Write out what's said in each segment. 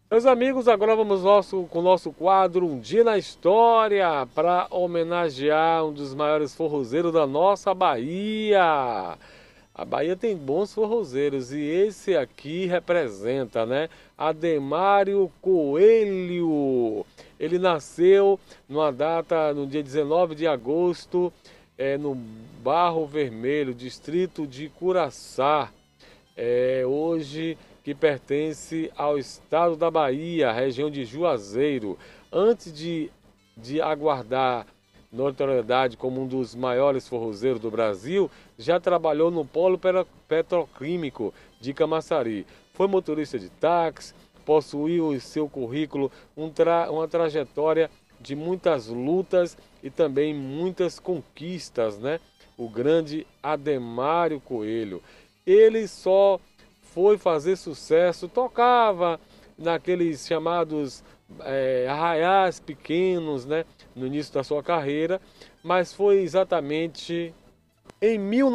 Meus amigos, agora vamos com o nosso quadro Um Dia na História para homenagear um dos maiores forrozeiros da nossa Bahia. A Bahia tem bons forrozeiros e esse aqui representa, né? Ademário Coelho. Ele nasceu no dia 19 de agosto, no Barro Vermelho, distrito de Curaçá. Hoje que pertence ao estado da Bahia, região de Juazeiro. Antes de aguardar notoriedade como um dos maiores forrozeiros do Brasil, já trabalhou no polo petroquímico de Camaçari. Foi motorista de táxi, possuiu em seu currículo uma trajetória de muitas lutas e também muitas conquistas, né? O grande Ademário Coelho. Ele só foi fazer sucesso, tocava naqueles chamados arraiais pequenos, né, no início da sua carreira, mas foi exatamente em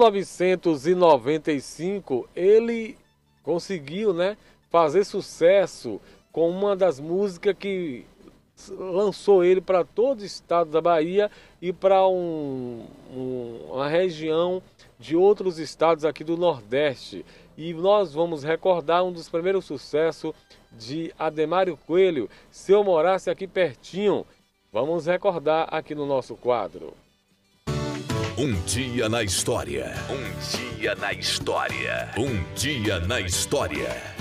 1995 ele conseguiu, né, fazer sucesso com uma das músicas que lançou ele para todo o estado da Bahia e para uma região de outros estados aqui do Nordeste. E nós vamos recordar um dos primeiros sucessos de Ademário Coelho, Se Eu Morasse Aqui Pertinho. Vamos recordar aqui no nosso quadro. Um dia na história. Um dia na história. Um dia na história.